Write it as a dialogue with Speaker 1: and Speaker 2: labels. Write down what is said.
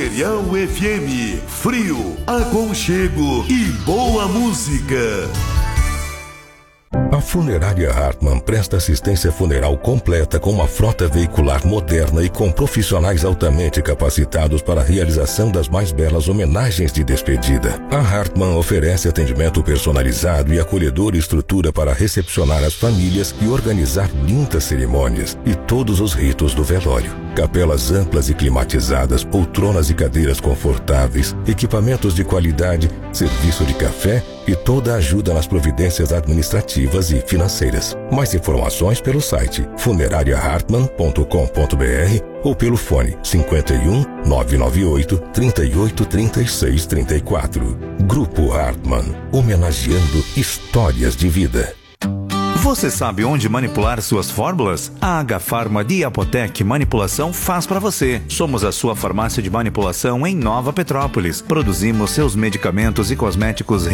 Speaker 1: Mangueirão FM. Frio, aconchego e boa música.
Speaker 2: A Funerária Hartmann presta assistência funeral completa com uma frota veicular moderna e com profissionais altamente capacitados para a realização das mais belas homenagens de despedida. A Hartmann oferece atendimento personalizado e acolhedora estrutura para recepcionar as famílias e organizar lindas cerimônias e todos os ritos do velório. Capelas amplas e climatizadas, poltronas e cadeiras confortáveis, equipamentos de qualidade, serviço de café e toda a ajuda nas providências administrativas e financeiras. Mais informações pelo site funerariahartmann.com.br ou pelo fone 51 998 38 36 34. Grupo Hartmann, homenageando histórias de vida.
Speaker 3: Você sabe onde manipular suas fórmulas? A H-Pharma de Apotec Manipulação faz para você. Somos a sua farmácia de manipulação em Nova Petrópolis. Produzimos seus medicamentos e cosméticos